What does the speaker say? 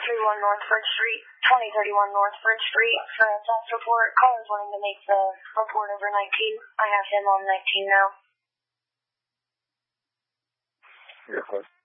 2031 North Bridge Street, 2031 North Bridge Street for a test report. Caller's wanting to make the report over 19. I have him on 19 now. Your question.